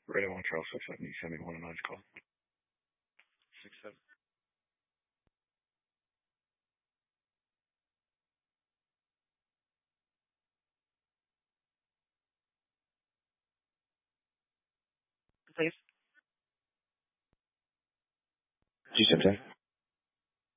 Radio Montreal 670, send me 109 call. 67. Please. G710.